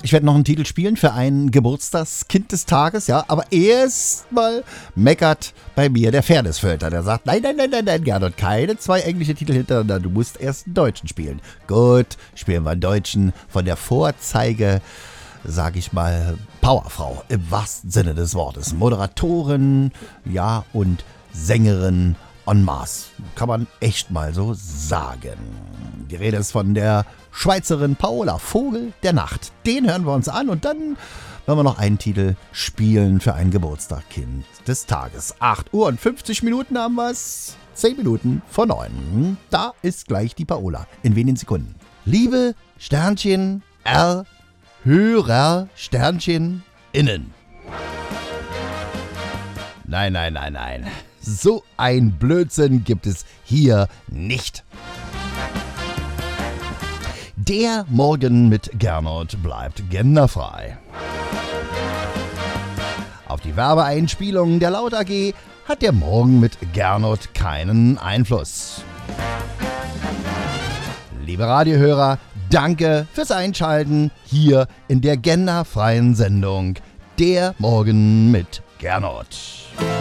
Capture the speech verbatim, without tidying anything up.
Ich werde noch einen Titel spielen für ein Geburtstagskind des Tages, ja. Aber erstmal meckert bei mir der Fairnessfilter. Der sagt, nein, nein, nein, nein, nein, Gernot, keine zwei englische Titel hintereinander. Du musst erst einen deutschen spielen. Gut, spielen wir einen deutschen von der Vorzeige, sag ich mal, Powerfrau im wahrsten Sinne des Wortes. Moderatorin, ja, und Sängerin en masse. Kann man echt mal so sagen. Die Rede ist von der Schweizerin Paola Vogel der Nacht. Den hören wir uns an und dann werden wir noch einen Titel spielen für ein Geburtstagskind des Tages. acht Uhr und fünfzig Minuten haben wir es. zehn Minuten vor neun. Da ist gleich die Paola. In wenigen Sekunden. Liebe Sternchen R, Hörer Sternchen innen. Nein, nein, nein, nein. So ein Blödsinn gibt es hier nicht. Der Morgen mit Gernot bleibt genderfrei. Auf die Werbeeinspielung der Laut A G hat der Morgen mit Gernot keinen Einfluss. Liebe Radiohörer, danke fürs Einschalten hier in der genderfreien Sendung Der Morgen mit Gernot.